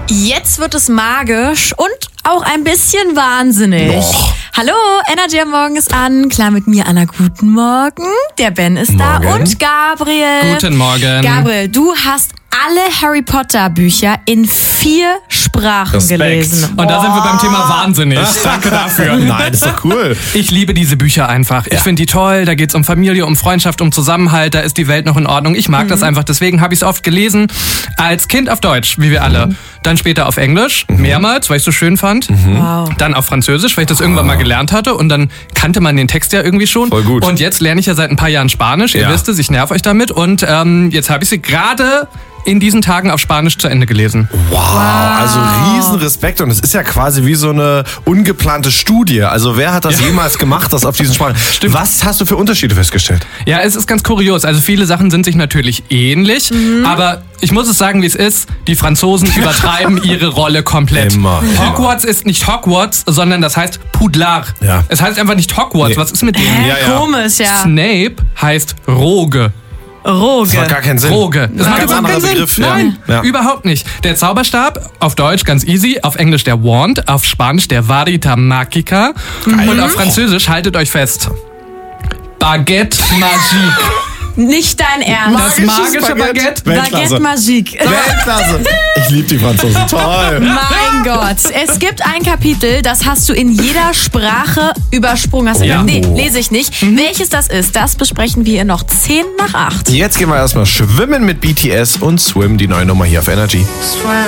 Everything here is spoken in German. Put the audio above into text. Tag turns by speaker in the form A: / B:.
A: Jetzt wird es magisch und auch ein bisschen wahnsinnig.
B: Och.
A: Hallo, Energy am Morgen ist an. Klar mit mir, Anna, guten Morgen. Der Ben ist da
B: Morgen.
A: und Gabriel.
C: Guten Morgen.
A: Gabriel, du hast alle Harry Potter Bücher in 4 Sprachen
B: Respekt.
A: gelesen.
C: Und da sind wir beim Thema wahnsinnig. Danke dafür.
B: Nein, ist doch cool.
C: Ich liebe diese Bücher einfach. Ich finde die toll. Da geht's um Familie, um Freundschaft, um Zusammenhalt. Da ist die Welt noch in Ordnung. Ich mag das einfach. Deswegen habe ich es oft gelesen. Als Kind auf Deutsch, wie wir alle. Dann später auf Englisch, mehrmals, weil ich es so schön fand.
A: Wow.
C: Dann auf Französisch, weil ich das irgendwann mal gelernt hatte. Und dann kannte man den Text ja irgendwie schon.
B: Voll gut.
C: Und jetzt lerne ich ja seit ein paar Jahren Spanisch. Ihr
B: Ja.
C: wisst es, ich nerv euch damit. Und jetzt habe ich sie gerade in diesen Tagen auf Spanisch zu Ende gelesen.
B: Wow, also riesen Respekt. Und es ist ja quasi wie so eine ungeplante Studie. Also wer hat das jemals gemacht, das auf diesen Sprachen?
C: Stimmt.
B: Was hast du für Unterschiede festgestellt?
C: Ja, es ist ganz kurios. Also viele Sachen sind sich natürlich ähnlich, aber ich muss es sagen, wie es ist. Die Franzosen übertreiben ihre Rolle komplett.
B: Immer.
C: Hogwarts ist nicht Hogwarts, sondern das heißt Poudlard.
B: Ja.
C: Es heißt einfach nicht Hogwarts.
B: Nee.
C: Was ist mit dem?
B: Ja, ja.
A: Komisch, ja.
C: Snape heißt Roge.
A: Roge.
B: Das macht gar keinen Sinn.
C: Roge. Das
B: Ein
C: macht
B: ganz
C: überhaupt keinen
B: anderer
C: Sinn.
B: Begriff, ja.
C: Nein,
B: Ja.
C: überhaupt nicht. Der Zauberstab, auf Deutsch ganz easy, auf Englisch der Wand, auf Spanisch der Varita Magica und auf Französisch, haltet euch fest, Baguette Magique.
A: Nicht dein Ernst.
C: Das magische Baguette.
B: Weltklasse.
A: Baguette Magique.
B: Weltklasse. Ich liebe die Franzosen. Toll.
A: Mein Gott. Es gibt ein Kapitel, das hast du in jeder Sprache übersprungen. Hast du
C: Ja.
A: gesagt, nee, lese ich nicht. Welches das ist, das besprechen wir in noch 10 nach 8.
B: Jetzt gehen wir erstmal schwimmen mit BTS und Swim, die neue Nummer hier auf Energy.
D: Swim